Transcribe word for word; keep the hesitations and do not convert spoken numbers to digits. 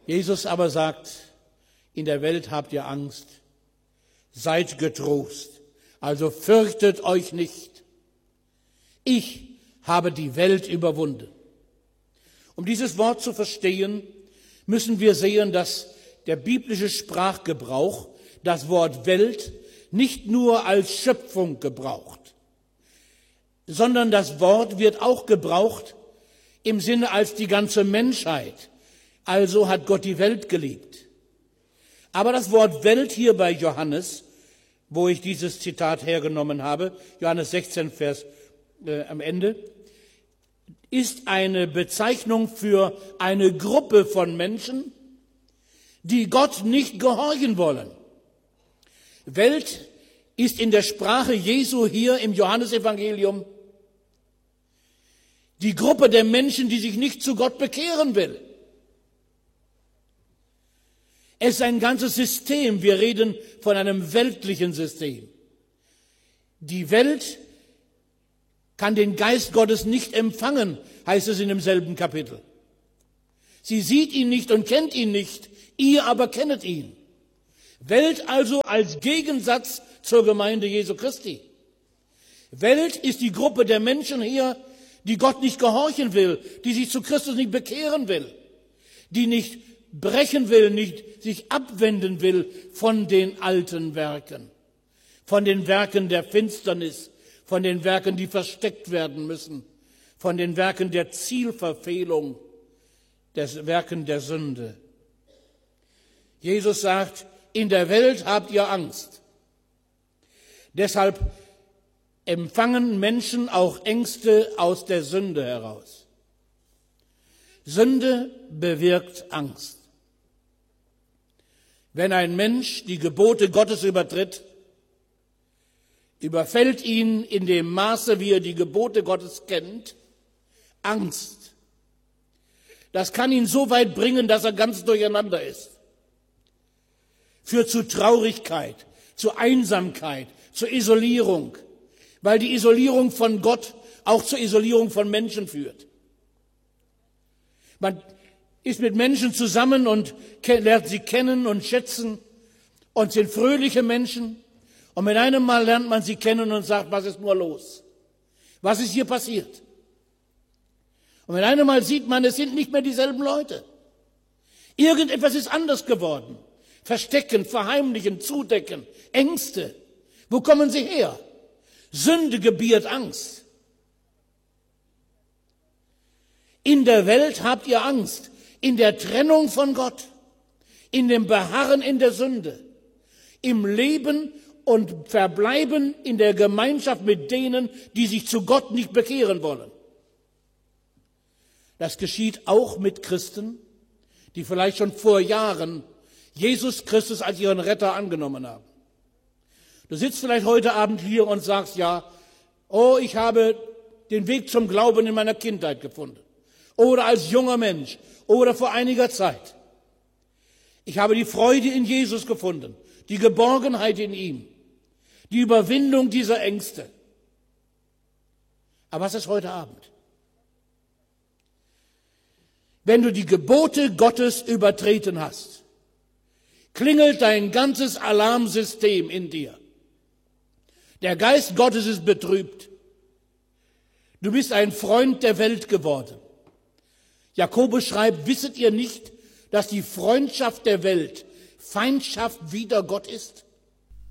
Jesus aber sagt, in der Welt habt ihr Angst, seid getrost, also fürchtet euch nicht. Ich habe die Welt überwunden. Um dieses Wort zu verstehen, müssen wir sehen, dass der biblische Sprachgebrauch das Wort Welt nicht nur als Schöpfung gebraucht, sondern das Wort wird auch gebraucht im Sinne als die ganze Menschheit. Also hat Gott die Welt geliebt. Aber das Wort Welt hier bei Johannes, wo ich dieses Zitat hergenommen habe, Johannes sechzehn, Vers äh, am Ende, ist eine Bezeichnung für eine Gruppe von Menschen, die Gott nicht gehorchen wollen. Welt ist in der Sprache Jesu hier im Johannesevangelium die Gruppe der Menschen, die sich nicht zu Gott bekehren will. Es ist ein ganzes System. Wir reden von einem weltlichen System. Die Welt kann den Geist Gottes nicht empfangen, heißt es in demselben Kapitel. Sie sieht ihn nicht und kennt ihn nicht, ihr aber kennet ihn. Welt also als Gegensatz zur Gemeinde Jesu Christi. Welt ist die Gruppe der Menschen hier, die Gott nicht gehorchen will, die sich zu Christus nicht bekehren will, die nicht brechen will, nicht sich abwenden will von den alten Werken, von den Werken der Finsternis, von den Werken, die versteckt werden müssen, von den Werken der Zielverfehlung, des Werken der Sünde. Jesus sagt, in der Welt habt ihr Angst. Deshalb empfangen Menschen auch Ängste aus der Sünde heraus. Sünde bewirkt Angst. Wenn ein Mensch die Gebote Gottes übertritt, überfällt ihn in dem Maße, wie er die Gebote Gottes kennt, Angst. Das kann ihn so weit bringen, dass er ganz durcheinander ist. Führt zu Traurigkeit, zu Einsamkeit, zur Isolierung, weil die Isolierung von Gott auch zur Isolierung von Menschen führt. Man ist mit Menschen zusammen und lernt sie kennen und schätzen und sind fröhliche Menschen. Und mit einem Mal lernt man sie kennen und sagt, was ist nur los? Was ist hier passiert? Und mit einem Mal sieht man, es sind nicht mehr dieselben Leute. Irgendetwas ist anders geworden. Verstecken, verheimlichen, zudecken, Ängste. Wo kommen sie her? Sünde gebiert Angst. In der Welt habt ihr Angst. In der Trennung von Gott. In dem Beharren in der Sünde. Im Leben und Verbleiben in der Gemeinschaft mit denen, die sich zu Gott nicht bekehren wollen. Das geschieht auch mit Christen, die vielleicht schon vor Jahren Jesus Christus als ihren Retter angenommen haben. Du sitzt vielleicht heute Abend hier und sagst, ja, oh, ich habe den Weg zum Glauben in meiner Kindheit gefunden. Oder als junger Mensch. Oder vor einiger Zeit. Ich habe die Freude in Jesus gefunden. Die Geborgenheit in ihm. Die Überwindung dieser Ängste. Aber was ist heute Abend? Wenn du die Gebote Gottes übertreten hast, klingelt dein ganzes Alarmsystem in dir. Der Geist Gottes ist betrübt. Du bist ein Freund der Welt geworden. Jakobus schreibt, wisset ihr nicht, dass die Freundschaft der Welt Feindschaft wider Gott ist?